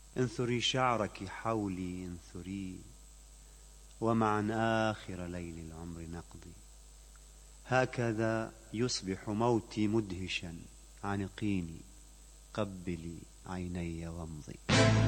انثري شعرك حولي انثري، ومعا آخر ليل العمر نقضي. هكذا يصبح موتي مدهشا، عنقيني قبلي عيني وامضي.